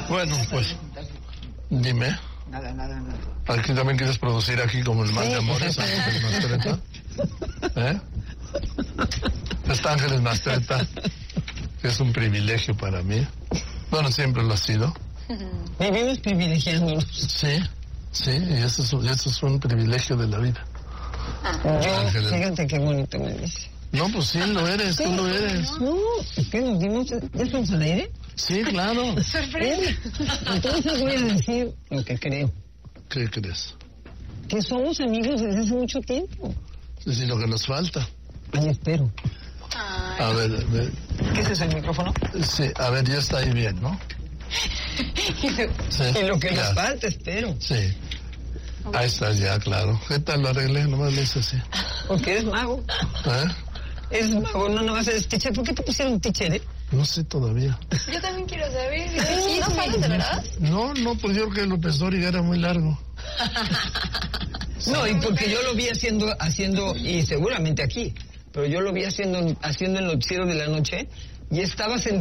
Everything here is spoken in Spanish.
Bueno, pues, dime. Nada. ¿Aquí también quieres producir aquí como el mal de amores, Ángeles Mastretta? Está Ángeles Mastretta, que es un privilegio para mí. Bueno, siempre lo ha sido. Vivimos privilegiándonos. Sí, y eso es un privilegio de la vida. Ángeles. Fíjate qué bonito me dice. No, pues sí, lo eres, tú lo eres. No, ¿qué nos dimos? ¿Ya estamos al aire? Sí, claro. ¡Sorpresa! Entonces voy a decir lo que creo. ¿Qué crees? Que somos amigos desde hace mucho tiempo. Sí, lo que nos falta. Ay, espero. A ver. ¿Qué es eso, el micrófono? Sí, a ver, ya está ahí bien, ¿no? Sí, y lo que ya. nos falta, espero. Sí. Ahí estás ya, claro. ¿Qué tal lo arreglé? Nomás le hice así. Porque eres mago. Eres mago, no vas a teacher. ¿Por qué te pusieron teacher, No sé todavía. Yo también quiero saber. ¿No sabes de verdad? No, pues yo creo que López Dóriga era muy largo. No, y porque yo lo vi haciendo, y seguramente aquí, pero yo lo vi haciendo el noticiero de la noche, y estaba sentado